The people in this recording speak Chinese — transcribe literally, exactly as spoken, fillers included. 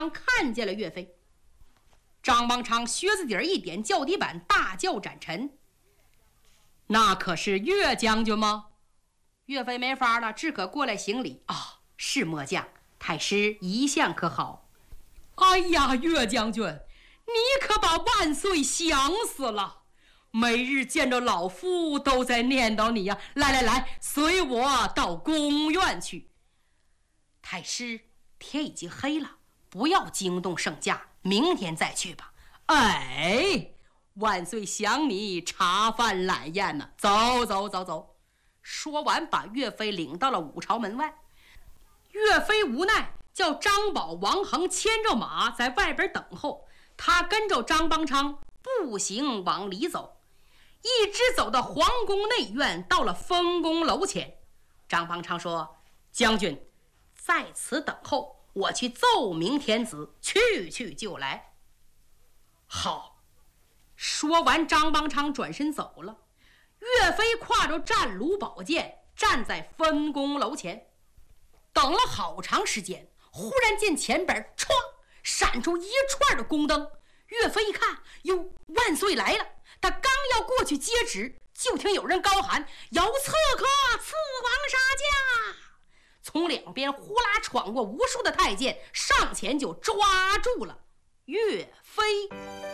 看见了岳飞。张邦昌靴子底儿一点轿底板，大叫斩臣：“那可是岳将军吗？”岳飞没法了，只可过来行礼：“啊，是末将，太师一向可好？”“哎呀，岳将军，你可把万岁想死了！每日见着老夫都在念叨你呀。来来来，随我到宫院去。”“太师，天已经黑了，不要惊动圣驾，明天再去吧。”“哎，万岁想你茶饭懒宴呢。走走走走。”说完把岳飞领到了五朝门外。岳飞无奈，叫张宝、王恒牵着马在外边等候，他跟着张邦昌步行往里走，一直走到皇宫内院，到了封宫楼前。张邦昌说：“将军在此等候，我去奏明天子，去去就来。”好。说完，张邦昌转身走了。岳飞挎着战卢宝剑站在分宫楼前，等了好长时间，忽然见前边唰闪出一串的宫灯。岳飞一看，哟，万岁来了！他刚要过去接旨，就听有人高喊：“有刺客刺王杀驾！”从两边呼啦闯过无数的太监，上前就抓住了岳飞。